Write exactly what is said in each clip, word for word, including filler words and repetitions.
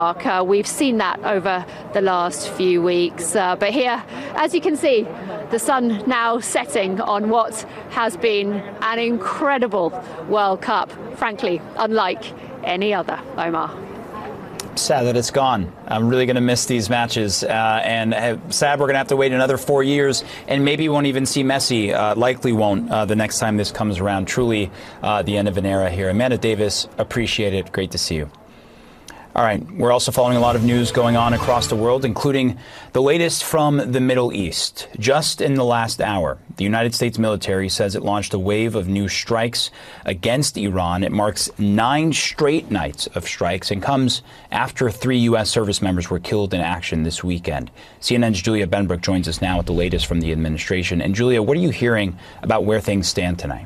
Uh, we've seen that over the last few weeks. Uh, but here, as you can see, the sun now setting on what has been an incredible World Cup, frankly, unlike any other. Omar. Sad that it's gone. I'm really going to miss these matches. Uh, and uh, sad we're going to have to wait another four years. And maybe we won't even see Messi. Uh, likely won't uh, the next time this comes around. Truly uh, the end of an era here. Amanda Davis, appreciate it. Great to see you. All right. We're also following a lot of news going on across the world, including the latest from the Middle East. Just in the last hour, the United States military says it launched a wave of new strikes against Iran. It marks nine straight nights of strikes and comes after three U S service members were killed in action this weekend. C N N's Julia Benbrook joins us now with the latest from the administration. And Julia, what are you hearing about where things stand tonight?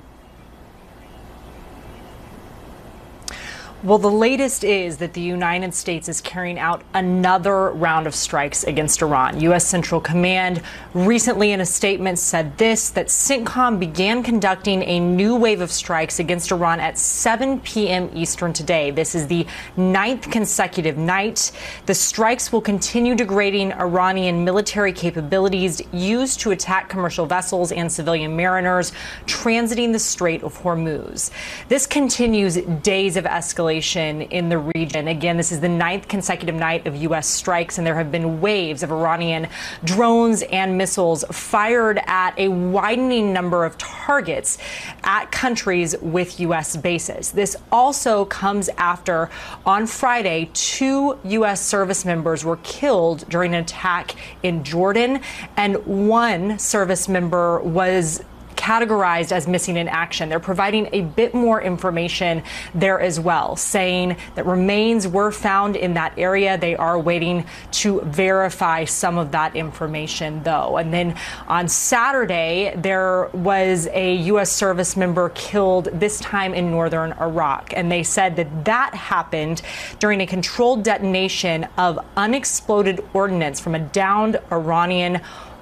Well, the latest is that the United States is carrying out another round of strikes against Iran. U S Central Command recently in a statement said this, that CENTCOM began conducting a new wave of strikes against Iran at seven p m Eastern today. This is the ninth consecutive night. The strikes will continue degrading Iranian military capabilities used to attack commercial vessels and civilian mariners transiting the Strait of Hormuz. This continues days of escalation in the region. Again, this is the ninth consecutive night of U S strikes, and there have been waves of Iranian drones and missiles fired at a widening number of targets at countries with U S bases. This also comes after, on Friday, two U S service members were killed during an attack in Jordan, and one service member was categorized as missing in action. They're providing a bit more information there as well, saying that remains were found in that area. They are waiting to verify some of that information, though. And then on Saturday, there was a U S service member killed, this time in northern Iraq. And they said that that happened during a controlled detonation of unexploded ordnance from a downed Iranian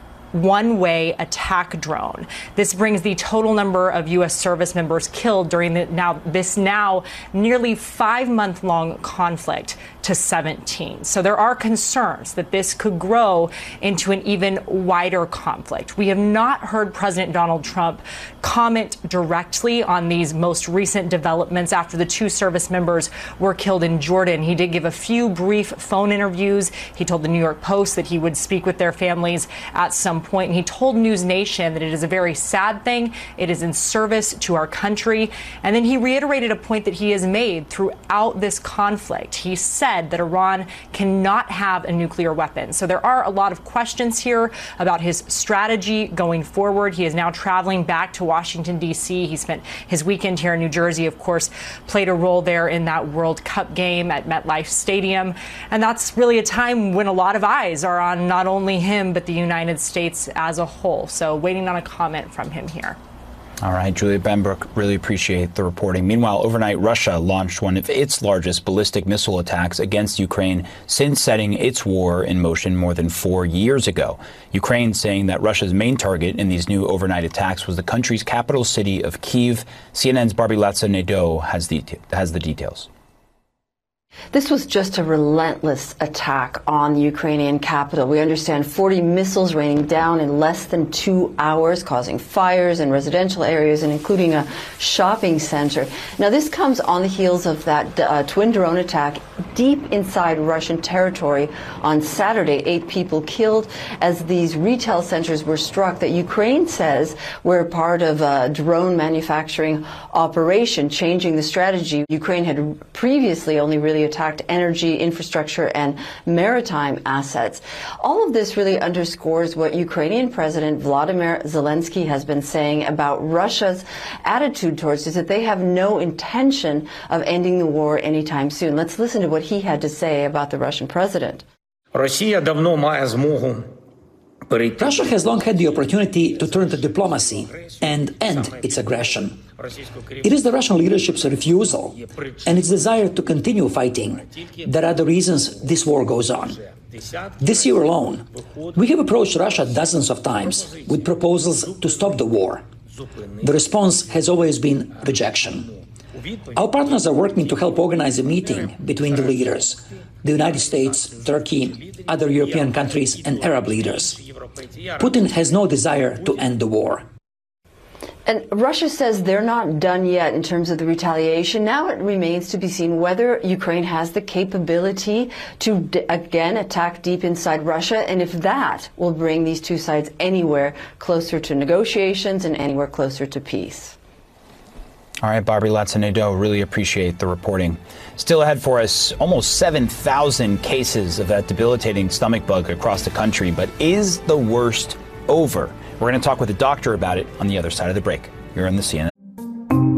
one-way attack drone. This brings the total number of U S service members killed during the now this now nearly five-month-long conflict to seventeen. So there are concerns that this could grow into an even wider conflict. We have not heard President Donald Trump comment directly on these most recent developments after the two service members were killed in Jordan. He did give a few brief phone interviews. He told the New York Post that he would speak with their families at some point, and he told News Nation that it is a very sad thing. It is in service to our country. And then he reiterated a point that he has made throughout this conflict. He said that Iran cannot have a nuclear weapon. So there are a lot of questions here about his strategy going forward. He is now traveling back to Washington, D C. He spent his weekend here in New Jersey, of course, played a role there in that World Cup game at MetLife Stadium. And that's really a time when a lot of eyes are on not only him, but the United States as a whole. So waiting on a comment from him here. All right, Julia Benbrook, really appreciate the reporting. Meanwhile, overnight, Russia launched one of its largest ballistic missile attacks against Ukraine since setting its war in motion more than four years ago. Ukraine saying that Russia's main target in these new overnight attacks was the country's capital city of Kyiv. C N N's Barbalatsa Nadeau has the, has the details. This was just a relentless attack on the Ukrainian capital. We understand forty missiles raining down in less than two hours, causing fires in residential areas and including a shopping center. Now, this comes on the heels of that uh, twin drone attack deep inside Russian territory on Saturday. Eight people killed as these retail centers were struck that Ukraine says were part of a drone manufacturing operation, changing the strategy. Ukraine had previously only really attacked energy, infrastructure, and maritime assets. All of this really underscores what Ukrainian President Vladimir Zelensky has been saying about Russia's attitude towards this, that they have no intention of ending the war anytime soon. Let's listen to what he had to say about the Russian president. Russia has long had the opportunity to turn to diplomacy and end its aggression. It is the Russian leadership's refusal and its desire to continue fighting that are the reasons this war goes on. This year alone, we have approached Russia dozens of times with proposals to stop the war. The response has always been rejection. Our partners are working to help organize a meeting between the leaders, the United States, Turkey, other European countries, and Arab leaders. Putin has no desire to end the war. And Russia says they're not done yet in terms of the retaliation. Now it remains to be seen whether Ukraine has the capability to d- again attack deep inside Russia, and if that will bring these two sides anywhere closer to negotiations and anywhere closer to peace. All right, Barbary Latza-Nadeau, really appreciate the reporting. Still ahead for us, almost seven thousand cases of that debilitating stomach bug across the country. But is the worst over? We're going to talk with a doctor about it on the other side of the break. You're on the C N